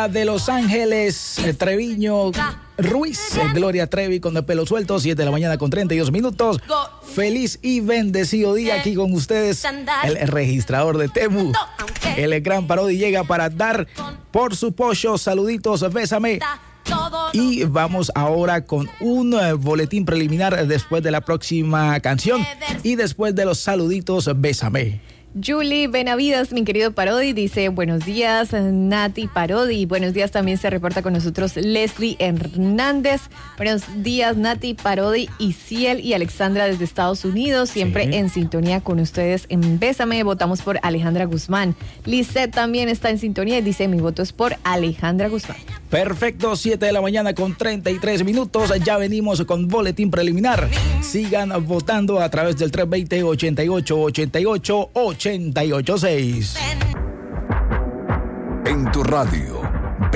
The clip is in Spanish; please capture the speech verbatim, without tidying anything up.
María de Los Ángeles, eh, Treviño, Ruiz, eh, Gloria Trevi con el pelo suelto, siete de la mañana con treinta y dos minutos. Feliz y bendecido día aquí con ustedes, el registrador de Temu. El gran Parodi llega para dar por su pollo. Saluditos, bésame. Y vamos ahora con un uh, boletín preliminar después de la próxima canción y después de los saluditos, bésame. Julie Benavides, mi querido Parodi, dice buenos días, Nati Parodi. Buenos días, también se reporta con nosotros Leslie Hernández. Buenos días, Nati Parodi, Isiel y Alexandra desde Estados Unidos, siempre sí. En sintonía con ustedes en Bésame. Votamos por Alejandra Guzmán. Lisette también está en sintonía y dice mi voto es por Alejandra Guzmán. Perfecto, siete de la mañana con treinta y tres minutos. Ya venimos con boletín preliminar. Sigan votando a través del tres dos cero, ocho ocho, ocho ocho, ocho ocho seis. En tu radio,